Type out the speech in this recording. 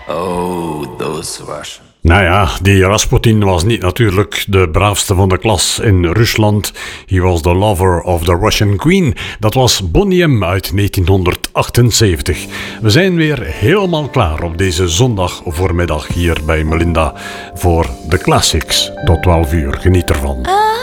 Oh, those Russians. Nou ja, die Rasputin was niet natuurlijk de braafste van de klas in Rusland. He was the lover of the Russian Queen. Dat was Boney M. uit 1978. We zijn weer helemaal klaar op deze zondag voormiddag hier bij Melinda voor de Classics. Tot 12 uur, geniet ervan.